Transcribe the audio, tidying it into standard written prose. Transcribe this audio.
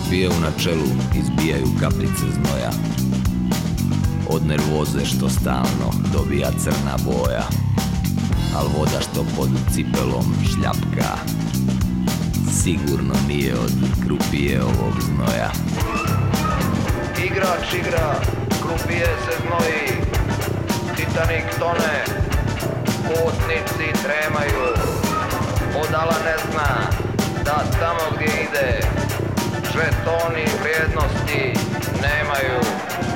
krupije u načelu izbijaju kapljice znoja. Od nervoze što stalno dobija crna boja, al voda što pod cipelom šljapka sigurno nije od krupije ovog znoja. Igrač igra, krupije se znoji, Titanik tone, putnici tremaju, Odala ne zna da tamo gdje ide žetoni vrijednosti nemaju.